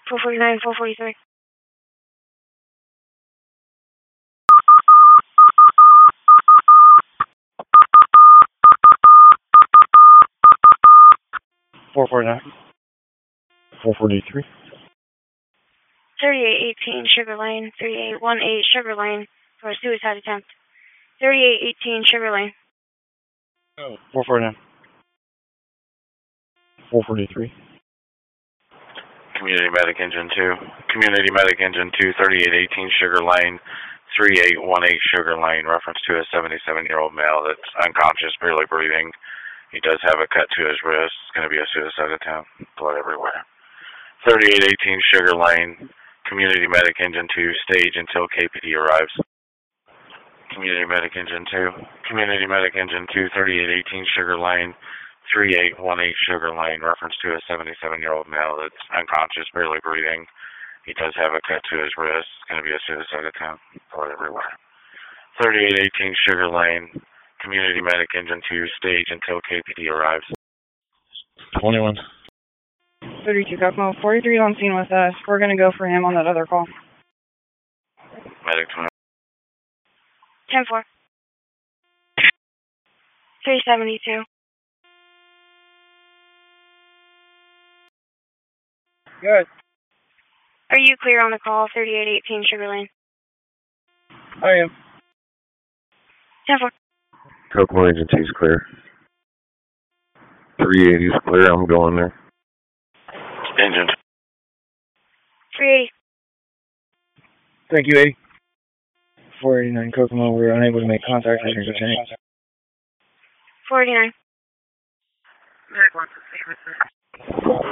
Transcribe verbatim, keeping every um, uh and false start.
four forty-nine, four forty-three. four forty-nine. four forty-three. thirty-eight eighteen Sugar Lane, thirty-eight eighteen Sugar Lane for a suicide attempt. thirty-eight eighteen Sugar Lane. Oh. four forty-nine. four forty-three. Community Medic Engine two. Community Medic Engine two, thirty-eight eighteen Sugar Lane, thirty-eight eighteen Sugar Lane. Reference to a seventy-seven-year-old male that's unconscious, barely breathing. He does have a cut to his wrist. It's going to be a suicide attempt. Blood everywhere. thirty-eight eighteen Sugar Lane. Community Medic Engine two. Stage until K P D arrives. Community Medic Engine two. Community Medic Engine two, thirty-eight eighteen Sugar Lane, thirty-eight eighteen Sugar Lane. Reference to a seventy-seven-year-old male that's unconscious, barely breathing. He does have a cut to his wrist. It's going to be a suicide attempt. Blood everywhere. thirty-eight eighteen Sugar Lane. Community Medic Engine two. Stage until K P D arrives. twenty-one. thirty-two Kokomo. forty-three on scene with us. We're going to go for him on that other call. Medic twenty. ten four. three seventy-two. Good. Are you clear on the call, thirty-eight eighteen Sugar Lane? I am. ten four. Kokomo Agent two is clear. three eighty is clear. I'm going there. Engine. three eighty. Thank you, eighty. four eighty-nine Kokomo, we were unable to make contact. I think it's four eighty-nine. Medic wants to speak with me.